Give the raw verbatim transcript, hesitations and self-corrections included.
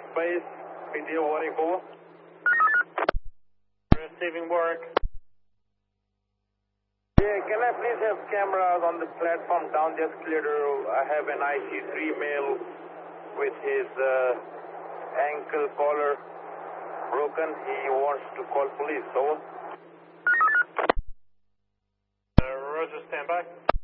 Base, P D O Warwick over. Receiving Warwick. Yeah, can I please have cameras on the platform down the escalator? I have an I C three male with his uh, ankle collar broken. He wants to call police, over. Uh, Roger, stand by.